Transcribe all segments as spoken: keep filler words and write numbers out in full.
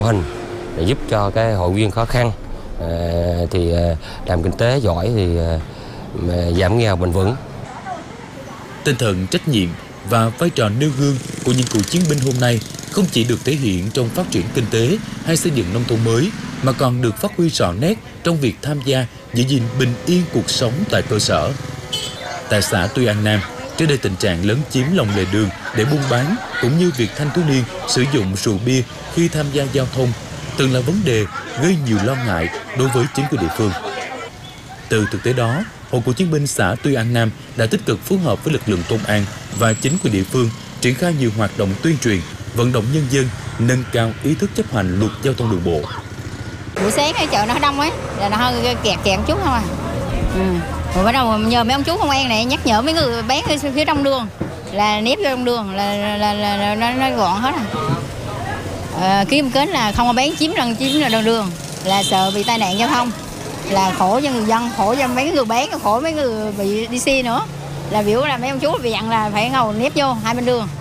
hình để giúp cho cái hội viên khó khăn à, thì làm kinh tế giỏi thì à, giảm nghèo bền vững. Tinh thần trách nhiệm và vai trò nêu gương của những cựu chiến binh hôm nay không chỉ được thể hiện trong phát triển kinh tế hay xây dựng nông thôn mới, mà còn được phát huy rõ nét trong việc tham gia giữ gìn bình yên cuộc sống tại cơ sở. Tại xã Tuy An Nam, trước đây tình trạng lấn chiếm lòng lề đường để buôn bán cũng như việc thanh thiếu niên sử dụng rượu bia khi tham gia giao thông từng là vấn đề gây nhiều lo ngại đối với chính quyền địa phương. Từ thực tế đó, Hội Cựu chiến binh xã Tuy An Nam đã tích cực phối hợp với lực lượng công an và chính quyền địa phương triển khai nhiều hoạt động tuyên truyền, vận động nhân dân nâng cao ý thức chấp hành luật giao thông đường bộ. Buổi sáng cái chợ nó đông ấy, là nó hơi kẹt kẹt chút thôi à. Ừ. Rồi bắt đầu nhờ mấy ông chú công an này nhắc nhở mấy người bán phía trong đường là nếp vô trong đường là, là, là, là, là nó, nó gọn hết à. À, ký cam kết là không có bán chiếm lần chiếm là đường đường là sợ bị tai nạn giao thông, là khổ cho người dân, khổ cho mấy người bán, khổ mấy người bị đi xe nữa. Là biểu là mấy ông chú bị dặn là phải ngầu nếp vô hai bên đường.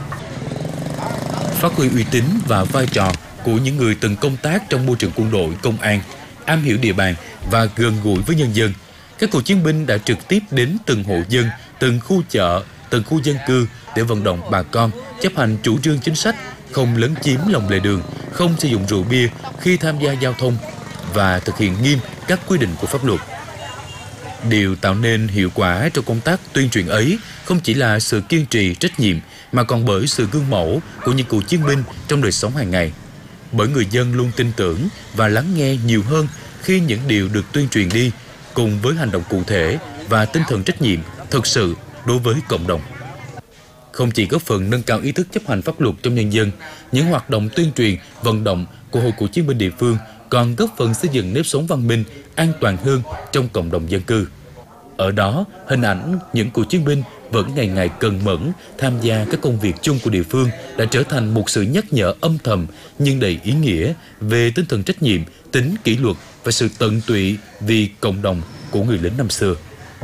Phát huy uy tín và vai trò của những người từng công tác trong môi trường quân đội, công an, am hiểu địa bàn và gần gũi với nhân dân, các cựu chiến binh đã trực tiếp đến từng hộ dân, từng khu chợ, từng khu dân cư để vận động bà con chấp hành chủ trương chính sách, không lấn chiếm lòng lề đường, không sử dụng rượu bia khi tham gia giao thông và thực hiện nghiêm các quy định của pháp luật. Điều tạo nên hiệu quả trong công tác tuyên truyền ấy không chỉ là sự kiên trì, trách nhiệm, mà còn bởi sự gương mẫu của những cựu chiến binh trong đời sống hàng ngày. Bởi người dân luôn tin tưởng và lắng nghe nhiều hơn khi những điều được tuyên truyền đi, cùng với hành động cụ thể và tinh thần trách nhiệm thực sự đối với cộng đồng. Không chỉ góp phần nâng cao ý thức chấp hành pháp luật trong nhân dân, những hoạt động tuyên truyền, vận động của Hội Cựu chiến binh địa phương còn góp phần xây dựng nếp sống văn minh, an toàn hơn trong cộng đồng dân cư. Ở đó, hình ảnh những cựu chiến binh vẫn ngày ngày cần mẫn tham gia các công việc chung của địa phương đã trở thành một sự nhắc nhở âm thầm nhưng đầy ý nghĩa về tinh thần trách nhiệm, tính kỷ luật và sự tận tụy vì cộng đồng của người lính năm xưa.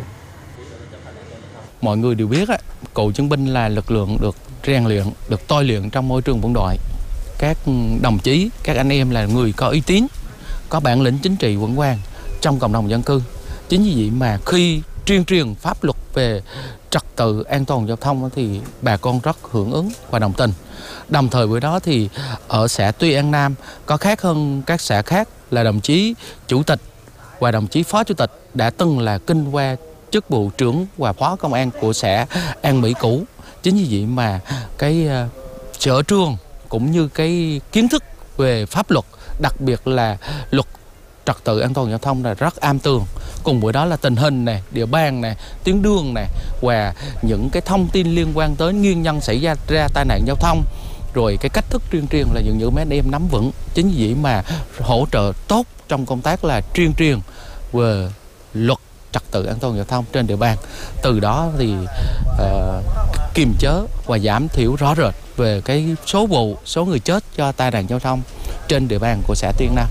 Mọi người đều biết, cựu chiến binh là lực lượng được rèn luyện, được tôi luyện trong môi trường quân đội. Các đồng chí, các anh em là người có uy tín, có bản lĩnh chính trị vững vàng trong cộng đồng dân cư. Chính vì vậy mà khi tuyên truyền pháp luật về trật tự an toàn giao thông thì bà con rất hưởng ứng và đồng tình. Đồng thời với đó thì ở xã Tuy An Nam có khác hơn các xã khác là đồng chí chủ tịch và đồng chí phó chủ tịch đã từng là kinh qua chức vụ trưởng và phó công an của xã An Mỹ cũ. Chính vì vậy mà cái uh, sở trường cũng như cái kiến thức về pháp luật, đặc biệt là luật trật tự an toàn giao thông là rất am tường. Cùng với đó là tình hình này, địa bàn này, tuyến đường này và những cái thông tin liên quan tới nguyên nhân xảy ra ra tai nạn giao thông, rồi cái cách thức tuyên truyền là những những mấy anh em nắm vững. Chính vì vậy mà hỗ trợ tốt trong công tác là tuyên truyền về luật trật tự an toàn giao thông trên địa bàn. Từ đó thì uh, kiềm chế và giảm thiểu rõ rệt về cái số vụ, số người chết do tai nạn giao thông trên địa bàn của xã Tuy An Nam.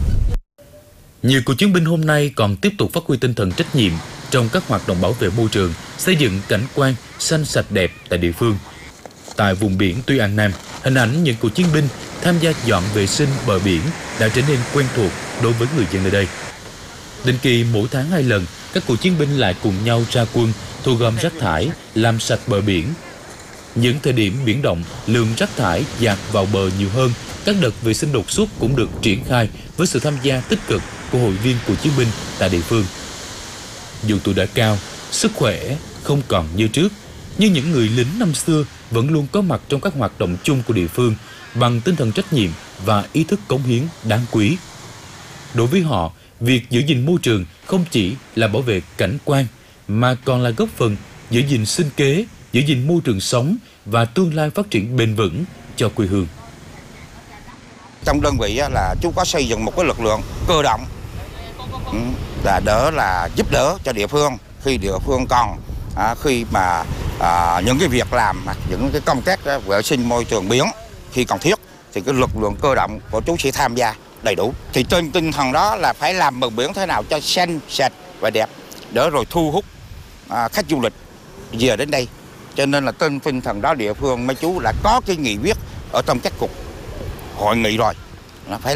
Nhiều cựu chiến binh hôm nay còn tiếp tục phát huy tinh thần trách nhiệm trong các hoạt động bảo vệ môi trường, xây dựng cảnh quan xanh sạch đẹp tại địa phương. Tại vùng biển Tuy An Nam, hình ảnh những cựu chiến binh tham gia dọn vệ sinh bờ biển đã trở nên quen thuộc đối với người dân nơi đây. Định kỳ mỗi tháng hai lần, các cựu chiến binh lại cùng nhau ra quân thu gom rác thải, làm sạch bờ biển. Những thời điểm biển động, lượng rác thải dạt vào bờ nhiều hơn, các đợt vệ sinh đột xuất cũng được triển khai với sự tham gia tích cực của hội viên cựu chiến binh tại địa phương. Dù tuổi đã cao, sức khỏe không còn như trước, nhưng những người lính năm xưa vẫn luôn có mặt trong các hoạt động chung của địa phương bằng tinh thần trách nhiệm và ý thức cống hiến đáng quý. Đối với họ, việc giữ gìn môi trường không chỉ là bảo vệ cảnh quan mà còn là góp phần giữ gìn sinh kế, giữ gìn môi trường sống và tương lai phát triển bền vững cho quê hương. Trong đơn vị là chú có xây dựng một cái lực lượng cơ động là đỡ là giúp đỡ cho địa phương khi địa phương còn à, khi mà à, những cái việc làm những cái công tác vệ sinh môi trường biển khi cần thiết thì cái lực lượng cơ động của chú sẽ tham gia đầy đủ. Thì trên tinh thần đó là phải làm bờ biển thế nào cho xanh sạch và đẹp để rồi thu hút à, khách du lịch về đến đây. Cho nên là trên tinh thần đó địa phương mấy chú là có cái nghị quyết ở trong các cuộc hội nghị rồi. Nó phải